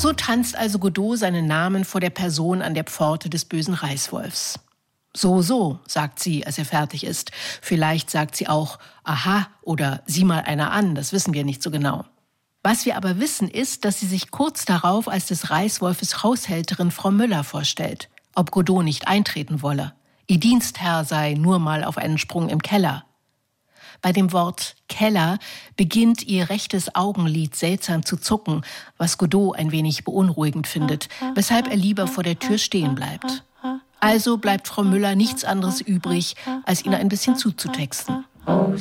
So tanzt also Godot seinen Namen vor der Person an der Pforte des bösen Reißwolfs. So, sagt sie, als er fertig ist. Vielleicht sagt sie auch, aha, oder sieh mal einer an, das wissen wir nicht so genau. Was wir aber wissen ist, dass sie sich kurz darauf als des Reißwolfes Haushälterin Frau Müller vorstellt, ob Godot nicht eintreten wolle. Ihr Dienstherr sei nur mal auf einen Sprung im Keller. Bei dem Wort Keller beginnt ihr rechtes Augenlid seltsam zu zucken, was Godot ein wenig beunruhigend findet, weshalb er lieber vor der Tür stehen bleibt. Also bleibt Frau Müller nichts anderes übrig, als ihn ein bisschen zuzutexten. Oh,